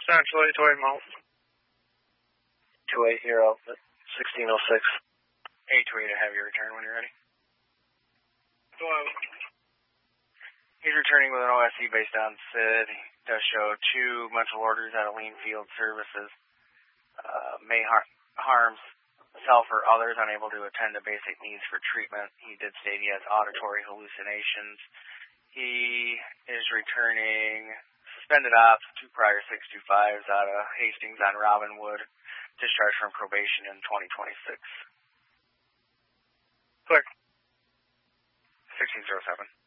Central 828 Mount. 280 at 1606. 828 to have your return when you're ready. Go ahead. He's returning with an OSC based on SID. He does show 2 mental orders out of Lean Field Services. May harm self or others, unable to attend to basic needs for treatment. He did state he has auditory hallucinations. He is returning suspended ops, 2 prior 625s out of Hastings on Robinwood, discharged from probation in 2026. Click. 1607.